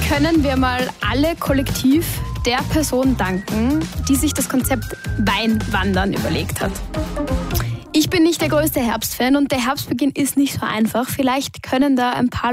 können wir mal alle kollektiv der Person danken, die sich das Konzept Weinwandern überlegt hat. Ich bin nicht der größte Herbstfan und der Herbstbeginn ist nicht so einfach. Vielleicht können da ein paar